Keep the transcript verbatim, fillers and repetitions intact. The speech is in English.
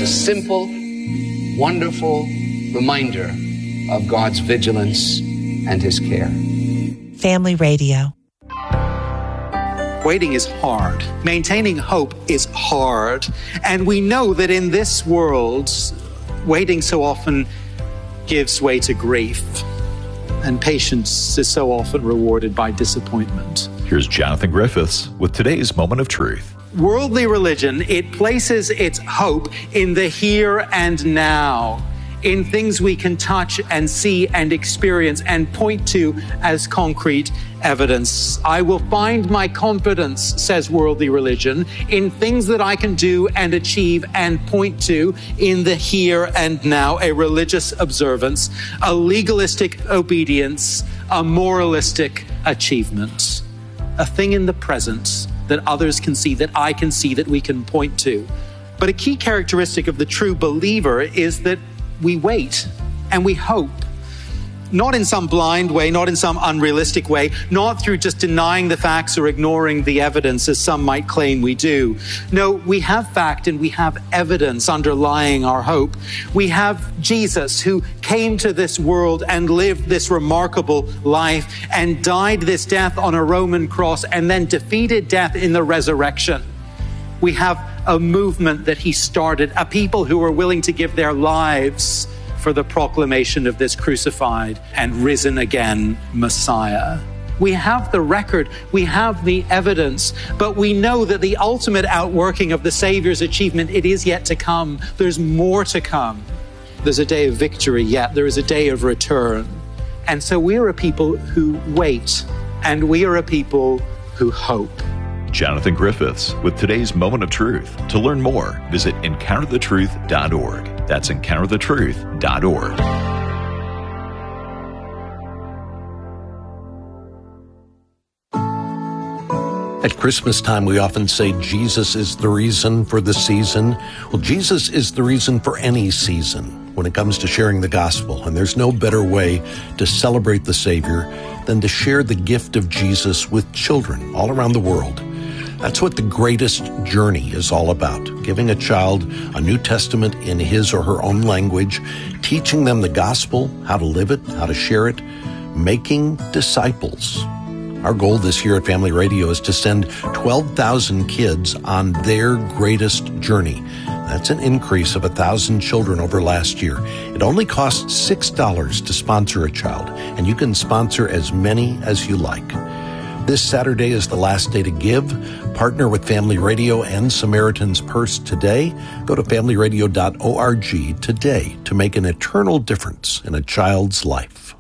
a simple, wonderful reminder of God's vigilance and His care. Family Radio. Waiting is hard. Maintaining hope is hard. And we know that in this world, waiting so often gives way to grief. And patience is so often rewarded by disappointment. Here's Jonathan Griffiths with today's Moment of Truth. Worldly religion, it places its hope in the here and now, in things we can touch and see and experience and point to as concrete evidence. I will find my confidence, says worldly religion, in things that I can do and achieve and point to in the here and now, a religious observance, a legalistic obedience, a moralistic achievement, a thing in the present that others can see, that I can see, that we can point to. But a key characteristic of the true believer is that we wait and we hope. Not in some blind way, not in some unrealistic way, not through just denying the facts or ignoring the evidence as some might claim we do. No, we have fact and we have evidence underlying our hope. We have Jesus, who came to this world and lived this remarkable life and died this death on a Roman cross and then defeated death in the resurrection. We have a movement that he started, a people who are willing to give their lives for the proclamation of this crucified and risen again Messiah. We have the record, we have the evidence, but we know that the ultimate outworking of the Savior's achievement, it is yet to come. There's more to come. There's a day of victory yet. There is a day of return. And so we are a people who wait, and we are a people who hope. Jonathan Griffiths with today's Moment of Truth. To learn more, visit encounter the truth dot org. That's encounter the truth dot org. At Christmas time, we often say Jesus is the reason for the season. Well, Jesus is the reason for any season when it comes to sharing the gospel. And there's no better way to celebrate the Savior than to share the gift of Jesus with children all around the world. That's what the greatest journey is all about, giving a child a New Testament in his or her own language, teaching them the gospel, how to live it, how to share it, making disciples. Our goal this year at Family Radio is to send twelve thousand kids on their greatest journey. That's an increase of one thousand children over last year. It only costs six dollars to sponsor a child, and you can sponsor as many as you like. This Saturday is the last day to give. Partner with Family Radio and Samaritan's Purse today. Go to family radio dot org today to make an eternal difference in a child's life.